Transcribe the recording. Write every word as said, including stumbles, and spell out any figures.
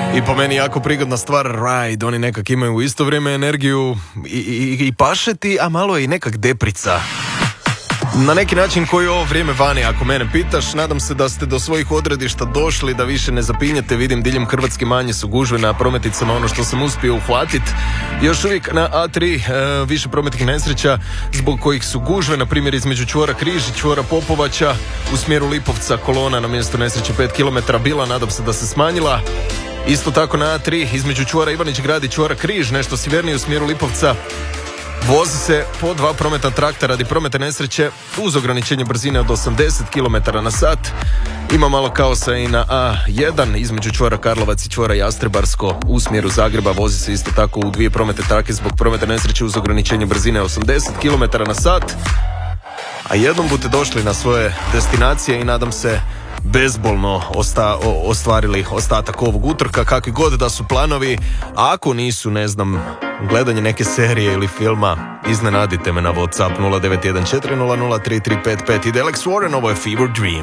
I po meni jako prigodna stvar, Ride, oni nekak imaju u isto vrijeme energiju i, i, i pašeti, a malo je i nekak deprica. Na neki način koji je ovo vrijeme vani, ako mene pitaš. Nadam se da ste do svojih odredišta došli, da više ne zapinjete. Vidim diljem Hrvatske manje su gužve na prometnicama, ono što sam uspio uhvatiti. Još uvijek na A tri e, više prometnih nesreća zbog kojih su gužve, na primjer između čvora Križ i čvora Popovača u smjeru Lipovca kolona na mjestu nesreće pet kilometara bila, nadam se da se smanjila. Isto tako na A tri između čvora Ivanić Grad i čvora Križ, nešto sjevernije u smjeru Lipovca, vozi se po dva prometna trakta radi prometne nesreće uz ograničenje brzine od osamdeset kilometara na sat. Ima malo kaosa i na A jedan između čvora Karlovac i čvora Jastrebarsko u smjeru Zagreba, vozi se isto tako u dvije prometne trake zbog prometne nesreće uz ograničenje brzine osamdeset kilometara na sat. A jednom budete došli na svoje destinacije i nadam se bezbolno osta, o, ostvarili ostatak ovog utorka, kakvi god da su planovi. A ako nisu, ne znam, gledanje neke serije ili filma, iznenadite me na WhatsApp nula devet jedan četiri nula nula tri tri pet pet. Ide Alex Warren, ovo je Fever Dream.